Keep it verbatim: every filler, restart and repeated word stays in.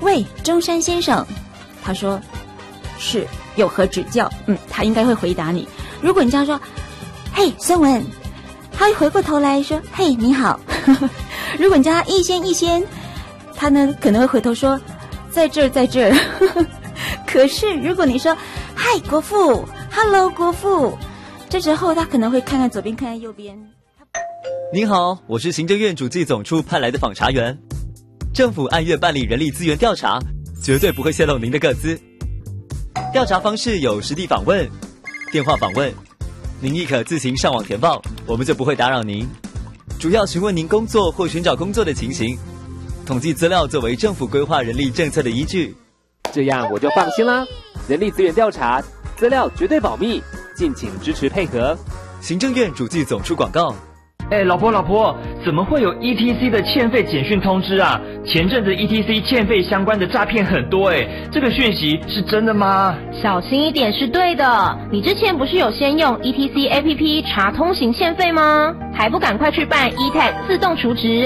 喂，中山先生。他说是，有何指教？嗯，他应该会回答你。如果你这样说，嘿，孙文，他会回过头来说，嘿，你好。如果你叫他逸仙逸仙，他呢可能会回头说，在这儿在这儿。可是如果你说，嗨，国父 ，Hello， 国父，这时候他可能会看看左边，看看右边。 您好，我是行政院主计总处派来的访查员。政府按月办理人力资源调查，绝对不会泄露您的个资。调查方式有实地访问、电话访问，您亦可自行上网填报，我们就不会打扰您。主要询问您工作或寻找工作的情形，统计资料作为政府规划人力政策的依据。 这样我就放心啦。人力资源调查，资料绝对保密，敬请支持配合。 行政院主计总处广告。 哎，老婆老婆，怎么会有 E T C 的欠费简讯通知啊？前阵子 E T C 欠费相关的诈骗很多哎，这个讯息是真的吗？ 小心一点是对的。你之前不是有先用 E T C A P P 查通行欠费吗？还不赶快去办 E T A G 自动储值？